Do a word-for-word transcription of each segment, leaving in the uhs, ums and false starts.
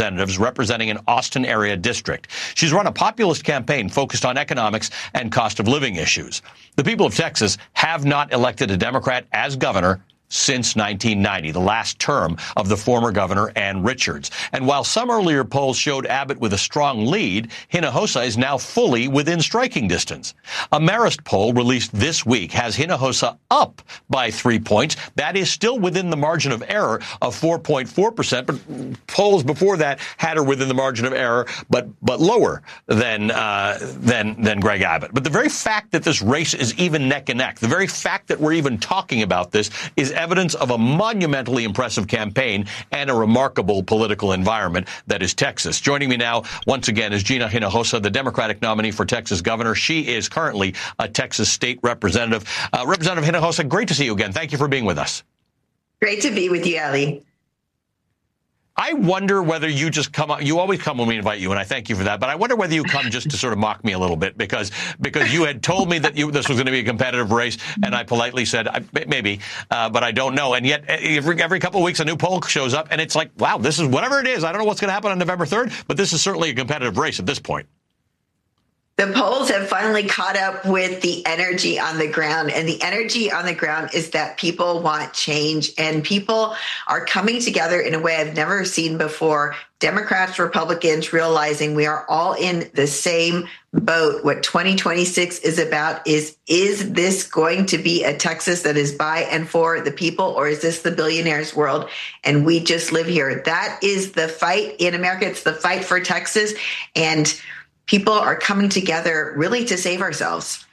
Representatives representing an Austin area district. She's run a populist campaign focused on economics and cost of living issues. The people of Texas have not elected a Democrat as governor since nineteen ninety, the last term of the former governor, Ann Richards. And while some earlier polls showed Abbott with a strong lead, Hinojosa is now fully within striking distance. A Marist poll released this week has Hinojosa up by three points. That is still within the margin of error of four point four percent, but polls before that had her within the margin of error, but but lower than uh, than than Greg Abbott. But the very fact that this race is even neck and neck, the very fact that we're even talking about this, is evidence of a monumentally impressive campaign and a remarkable political environment that is Texas. Joining me now, once again, is Gina Hinojosa, the Democratic nominee for Texas governor. She is currently a Texas state representative. Uh, Representative Hinojosa, great to see you again. Thank you for being with us. Great to be with you, Ali. I wonder whether you just come up, you always come when we invite you, and I thank you for that, but I wonder whether you come just to sort of mock me a little bit, because because you had told me that you, this was going to be a competitive race, and I politely said, I, maybe, uh, but I don't know. And yet, every, every couple of weeks, a new poll shows up, and it's like, wow, this is whatever it is. I don't know what's going to happen on November third, but this is certainly a competitive race at this point. The polls have finally caught up with the energy on the ground, and the energy on the ground is that people want change, and people are coming together in a way I've never seen before. Democrats, Republicans, realizing we are all in the same boat. What twenty twenty-six is about is, is this going to be a Texas that is by and for the people, or is this the billionaires' world and we just live here? That is the fight in America. It's the fight for Texas, and people are coming together really to save ourselves.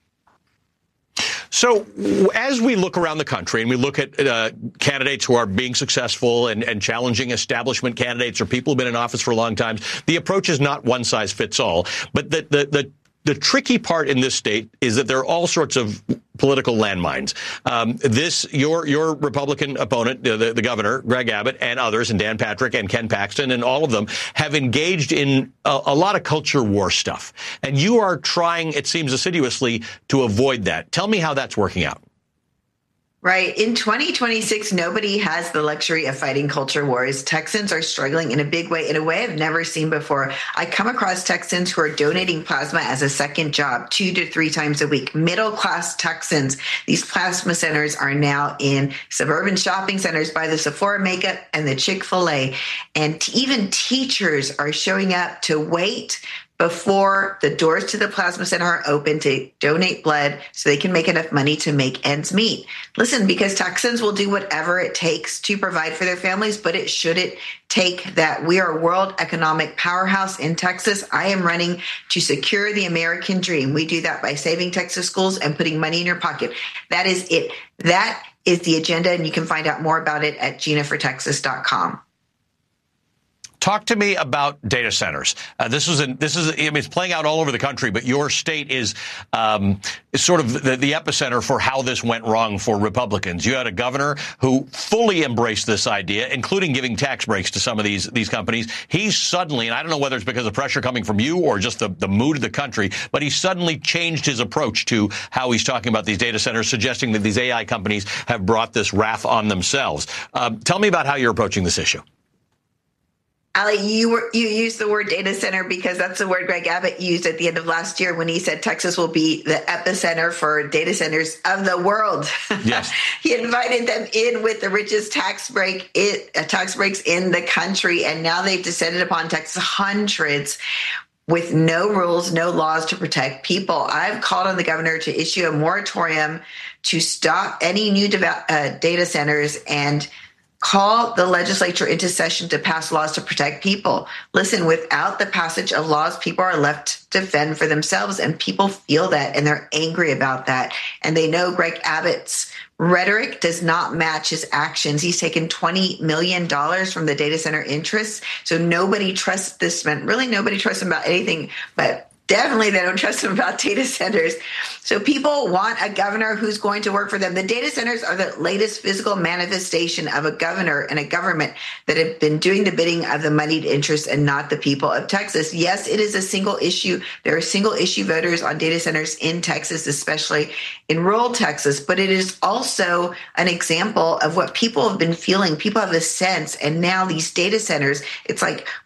So as we look around the country and we look at uh, candidates who are being successful and, and challenging establishment candidates or people who've been in office for a long time, the approach is not one size fits all. But the, the, the, the tricky part in this state is that there are all sorts of political landmines. Um, this, your your Republican opponent, the, the governor, Greg Abbott, and others, and Dan Patrick and Ken Paxton, and all of them have engaged in a, a lot of culture war stuff. And you are trying, it seems assiduously, to avoid that. Tell me how that's working out. Right. In twenty twenty-six, nobody has the luxury of fighting culture wars. Texans are struggling in a big way, in a way I've never seen before. I come across Texans who are donating plasma as a second job, two to three times a week. Middle-class Texans. These plasma centers are now in suburban shopping centers by the Sephora makeup and the Chick-fil-A. And even teachers are showing up to wait before the doors to the plasma center are open to donate blood so they can make enough money to make ends meet. Listen, because Texans will do whatever it takes to provide for their families, but it shouldn't take that. We are a world economic powerhouse in Texas. I am running to secure the American dream. We do that by saving Texas schools and putting money in your pocket. That is it. That is the agenda, and you can find out more about it at gina for texas dot com. Talk to me about data centers. Uh, this is, a, this is, a, I mean, it's playing out all over the country, but your state is, um, is sort of the, the epicenter for how this went wrong for Republicans. You had a governor who fully embraced this idea, including giving tax breaks to some of these these companies. He's suddenly, and I don't know whether it's because of pressure coming from you or just the, the mood of the country, but he suddenly changed his approach to how he's talking about these data centers, suggesting that these A I companies have brought this wrath on themselves. Uh, tell me about how you're approaching this issue. Ali, you were, you used the word data center because that's the word Greg Abbott used at the end of last year when he said Texas will be the epicenter for data centers of the world. Yes. He invited them in with the richest tax break, it, uh, tax breaks in the country, and now they've descended upon Texas hundreds with no rules, no laws to protect people. I've called on the governor to issue a moratorium to stop any new dev- uh, data centers and call the legislature into session to pass laws to protect people. Listen, without the passage of laws, people are left to fend for themselves, and people feel that, and they're angry about that. And they know Greg Abbott's rhetoric does not match his actions. He's taken twenty million dollars from the data center interests, so nobody trusts this man. Really, nobody trusts him about anything, but definitely they don't trust him about data centers. So people want a governor who's going to work for them. The data centers are the latest physical manifestation of a governor and a government that have been doing the bidding of the moneyed interests and not the people of Texas. Yes, it is a single issue. There are single issue voters on data centers in Texas, especially in rural Texas, but it is also an example of what people have been feeling. People have a sense, and now these data centers, it's like